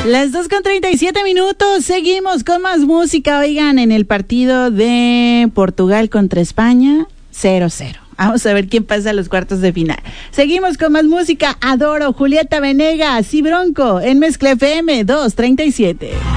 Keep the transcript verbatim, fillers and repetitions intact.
Las dos con treinta y siete minutos, seguimos con más música. Oigan, en el partido de Portugal contra España, cero cero. Vamos a ver quién pasa a los cuartos de final. Seguimos con más música. Adoro, Julieta Venegas y Bronco en Mezcla F M dos treinta y siete.